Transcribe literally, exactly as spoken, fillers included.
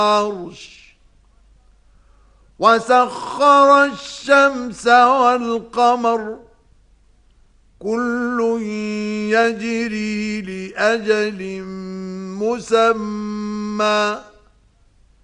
العرش وسخر الشمس والقمر كل يجري لأجل مسمى